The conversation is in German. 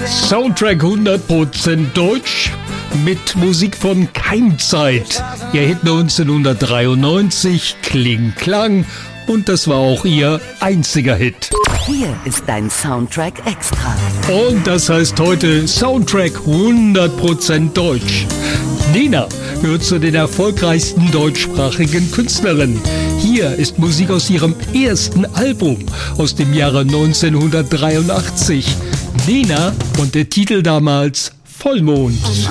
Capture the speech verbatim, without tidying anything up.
Soundtrack hundert Prozent Deutsch mit Musik von Keimzeit. Ihr Hit neunzehnhundertdreiundneunzig, Kling Klang, und das war auch ihr einziger Hit. Hier ist dein Soundtrack Extra. Und das heißt heute Soundtrack hundert Prozent Deutsch. Nena gehört zu den erfolgreichsten deutschsprachigen Künstlerinnen. Hier ist Musik aus ihrem ersten Album aus dem Jahre neunzehnhundertdreiundachtzig. Nena und der Titel damals Vollmond.